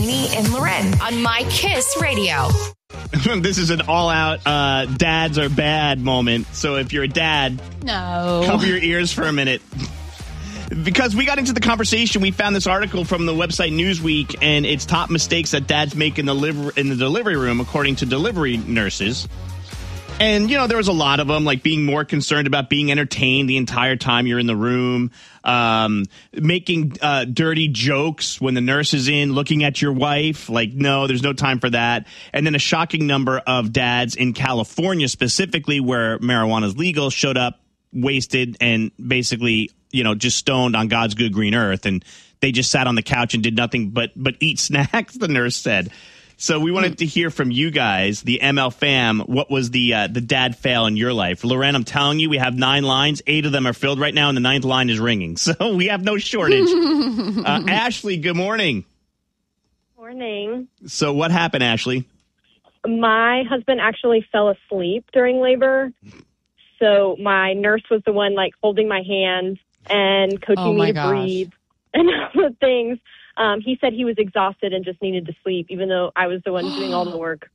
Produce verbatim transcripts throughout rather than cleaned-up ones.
Jeannie, and Loren on My Kiss Radio. This is an all-out uh, dads are bad moment. So if you're a dad, no, cover your ears for a minute. Because we got into the conversation, we found this article from the website Newsweek, and it's top mistakes that dads make in the, liver- in the delivery room, according to delivery nurses. And, you know, there was a lot of them, like being more concerned about being entertained the entire time you're in the room, um, making uh, dirty jokes when the nurse is in, looking at your wife, like, no, there's no time for that. And then a shocking number of dads in California, specifically where marijuana is legal, showed up wasted and basically, you know, just stoned on God's good green earth. And they just sat on the couch and did nothing but but eat snacks, the nurse said. So we wanted to hear from you guys, the M L fam. What was the uh, the dad fail in your life? Loren, I'm telling you, we have nine lines. Eight of them are filled right now, and the ninth line is ringing. So we have no shortage. uh, Ashley, good morning. Morning. So what happened, Ashley? My husband actually fell asleep during labor. So my nurse was the one, like, holding my hand and coaching oh me to gosh. breathe and all the things. Um, he said he was exhausted and just needed to sleep, even though I was the one doing all the work.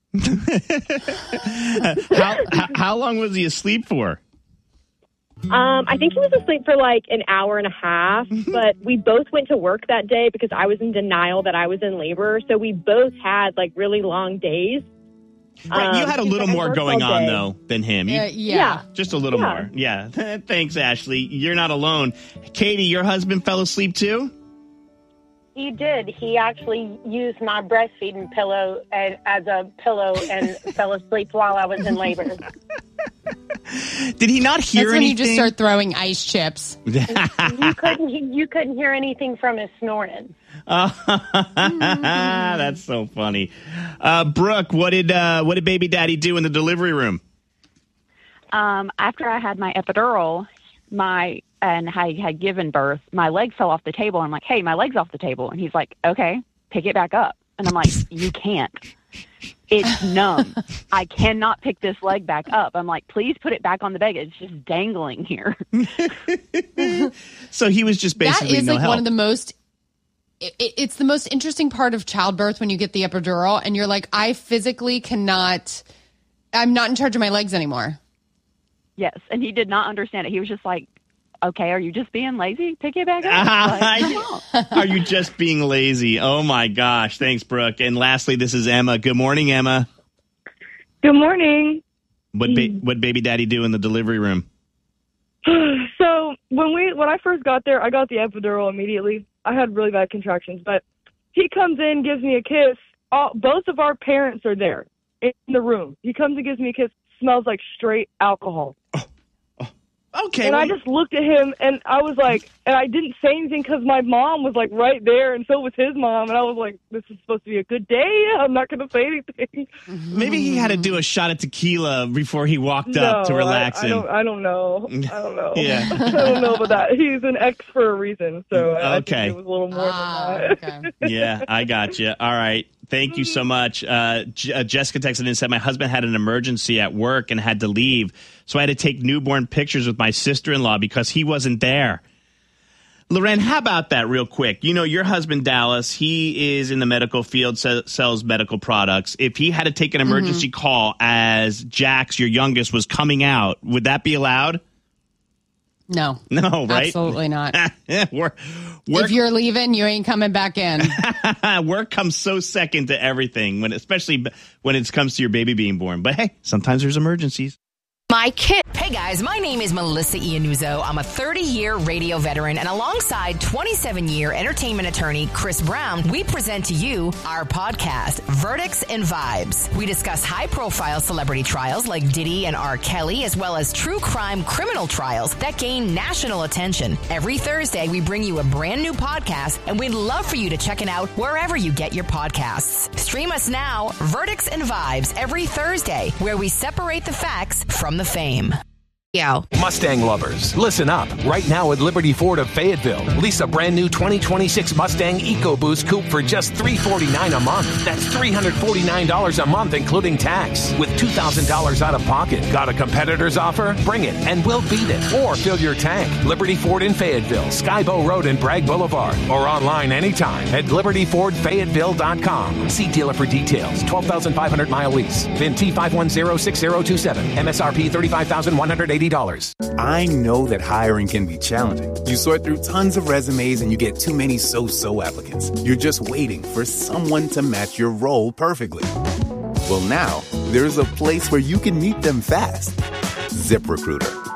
how, how how long was he asleep for? Um, I think he was asleep for like an hour and a half, but we both went to work that day because I was in denial that I was in labor. So we both had like really long days. Right, you Um, had a he's little like, I more worked going all on, day. though, than him. You, Uh, yeah. Just a little Yeah. more. Yeah. Thanks, Ashley. You're not alone. Katie, your husband fell asleep, too? He did. He actually used my breastfeeding pillow as, as a pillow and fell asleep while I was in labor. Did he not hear That's when anything? you just start throwing ice chips. You couldn't. You couldn't hear anything from his snoring. That's so funny. Uh, Brooke, what did uh, what did baby daddy do in the delivery room? Um, after I had my epidural, my and I had given birth, my leg fell off the table. I'm like, hey, my leg's off the table. And he's like, okay, pick it back up. And I'm like, you can't. It's numb. I cannot pick this leg back up. I'm like, please put it back on the bed. It's just dangling here. So he was just basically that is no like help. one of the most it, it's the most interesting part of childbirth when you get the epidural and you're like, I physically cannot, I'm not in charge of my legs anymore. Yes. And he did not understand it. He was just like, okay, are you just being lazy? Pick it back up. Like, come on. Are you just being lazy? Oh, my gosh. Thanks, Brooke. And lastly, this is Emma. Good morning, Emma. Good morning. What ba- what baby daddy do in the delivery room? So when we when I first got there, I got the epidural immediately. I had really bad contractions, but he comes in, gives me a kiss. All, both of our parents are there in the room. He comes and gives me a kiss. Smells like straight alcohol. Okay. And well, I just looked at him, and I was like, and I didn't say anything because my mom was, like, right there, and so was his mom. And I was like, this is supposed to be a good day. I'm not going to say anything. maybe he had to do a shot of tequila before he walked No, up to relax I, I him. don't, I don't know. I don't know. Yeah. I don't know about that. He's an ex for a reason, so I Okay. think it was a little more Ah, than that. okay. Yeah, I got you. All right. Thank you so much. Uh, J- uh, Jessica texted in and said, my husband had an emergency at work and had to leave. So I had to take newborn pictures with my sister-in-law because he wasn't there. Loren, how about that real quick? You know, your husband, Dallas, he is in the medical field, se- sells medical products. If he had to take an emergency mm-hmm. call as Jax, your youngest, was coming out, would that be allowed? No. No, right? Absolutely not. work, work, If you're leaving, you ain't coming back in. work comes so second to everything, when especially when it comes to your baby being born. But hey, sometimes there's emergencies. My kid. Hey guys, my name is Melissa Iannuzzo. I'm a thirty-year radio veteran, and alongside twenty-seven-year entertainment attorney Chris Brown, we present to you our podcast, Verdicts and Vibes. We discuss high-profile celebrity trials like Diddy and R. Kelly, as well as true crime criminal trials that gain national attention. Every Thursday, we bring you a brand new podcast, and we'd love for you to check it out wherever you get your podcasts. Stream us now, Verdicts and Vibes, every Thursday, where we separate the facts from the fame. Yo. Mustang lovers, listen up. Right now at Liberty Ford of Fayetteville, lease a brand new twenty twenty-six Mustang EcoBoost Coupe for just three hundred forty-nine dollars a month. That's three hundred forty-nine dollars a month, including tax. With two thousand dollars out of pocket. Got a competitor's offer? Bring it and we'll beat it. Or fill your tank. Liberty Ford in Fayetteville, Skybow Road and Bragg Boulevard. Or online anytime at liberty ford fayetteville dot com. See dealer for details. twelve thousand five hundred mile lease. V I N T five one zero six zero two seven. M S R P thirty-five thousand one hundred eighty dollars. I know that hiring can be challenging. You sort through tons of resumes and you get too many so-so applicants. You're just waiting for someone to match your role perfectly. Well, now, there's a place where you can meet them fast. ZipRecruiter.